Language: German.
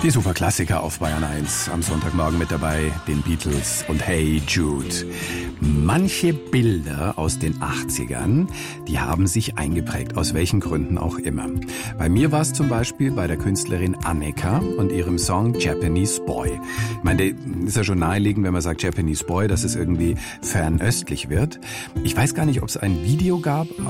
Die Superklassiker auf Bayern 1. Am Sonntagmorgen mit dabei den Beatles und Hey Jude. Manche Bilder aus den 80ern, die haben sich eingeprägt, aus welchen Gründen auch immer. Bei mir war es zum Beispiel bei der Künstlerin Aneka und ihrem Song Japanese Boy. Ich meine, ist ja schon naheliegend, wenn man sagt Japanese Boy, dass es irgendwie fernöstlich wird. Ich weiß gar nicht, ob es ein Video gab